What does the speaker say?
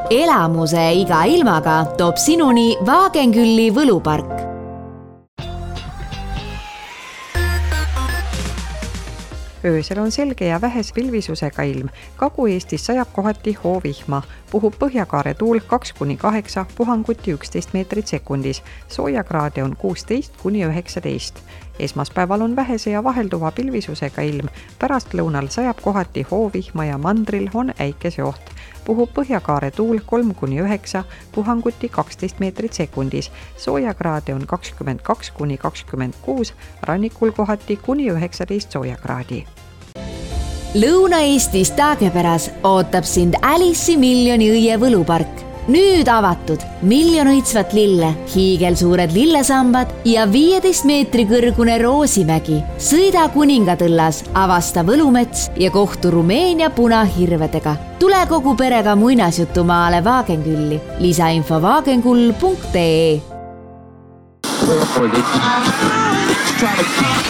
Elamuse iga ilmaga toob sinuni Vaagenkülli võlupark. Öösel on selge ja vähese pilvisusega ilm. Kagu-Eestis sajab kohati hoovihma. Puhub põhjakaare tuul 2-8, puhanguti 11 meetrit sekundis. Soojakraade on 16-19. Esmaspäeval on vähese ja vahelduva pilvisusega ilm. Pärastlõunal sajab kohati hoovihma ja mandril on äikeseoht. Puhub põhjakaare tuul 3-9, puhanguti 12 meetrit sekundis. Soojakraade on 22-26, rannikul kohati kuni 19 soojakraadi. Lõuna-Eestis Taagepäras ootab sind Alice'i miljoni õie võlupark. Nüüd avatud 1 miljon õitsvat lille, hiigelsuured lillesambad ja 15 meetri kõrgune Roosimägi. Sõida Kuningatõllas, avasta võlumets ja kohtu Rumeenia punahirvedega. Tule kogu perega muinasjutumaale Vaagenkülli. Lisainfo vaagenkull.ee.